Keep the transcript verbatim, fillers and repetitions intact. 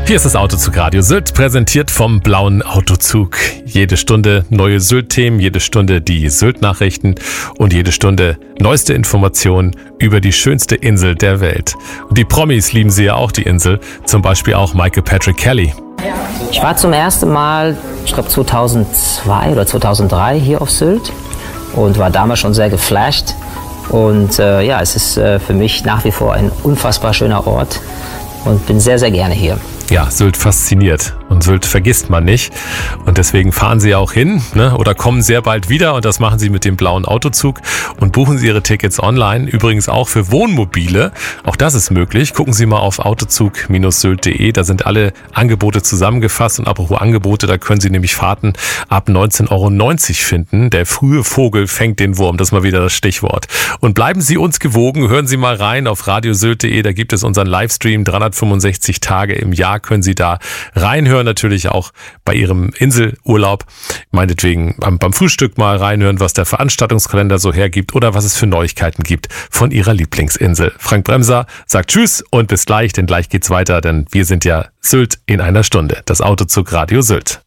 Hier ist das Autozug Radio Sylt, präsentiert vom Blauen Autozug. Jede Stunde neue Sylt-Themen, jede Stunde die Sylt-Nachrichten und jede Stunde neueste Informationen über die schönste Insel der Welt. Und die Promis lieben sie ja auch, die Insel, zum Beispiel auch Michael Patrick Kelly. Ich war zum ersten Mal, ich glaube zweitausendzwei oder zweitausenddrei hier auf Sylt und war damals schon sehr geflasht. Und äh, ja, es ist äh, für mich nach wie vor ein unfassbar schöner Ort und bin sehr, sehr gerne hier. Ja, Sylt fasziniert und Sylt vergisst man nicht und deswegen fahren Sie auch hin, ne, oder kommen sehr bald wieder und das machen Sie mit dem Blauen Autozug und buchen Sie Ihre Tickets online, übrigens auch für Wohnmobile, auch das ist möglich. Gucken Sie mal auf autozug sylt punkt de, da sind alle Angebote zusammengefasst und apropos Angebote, da können Sie nämlich Fahrten ab neunzehn Euro neunzig finden. Der frühe Vogel fängt den Wurm, das ist mal wieder das Stichwort. Und bleiben Sie uns gewogen, hören Sie mal rein auf radiosylt punkt de, da gibt es unseren Livestream, dreihundertfünfundsechzig Tage im Jahr können Sie da reinhören, natürlich auch bei Ihrem Inselurlaub. Meinetwegen beim, beim Frühstück mal reinhören, was der Veranstaltungskalender so hergibt oder was es für Neuigkeiten gibt von Ihrer Lieblingsinsel. Frank Bremser sagt Tschüss und bis gleich, denn gleich geht's weiter, denn wir sind ja Sylt in einer Stunde. Das Autozug Radio Sylt.